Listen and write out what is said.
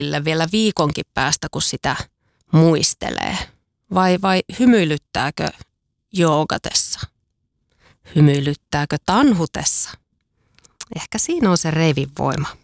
vielä viikonkin päästä, kun sitä muistelee? Vai hymyilyttääkö joogatessa? Hymyilyttääkö tanhutessa? Ehkä siinä on se reivin voima.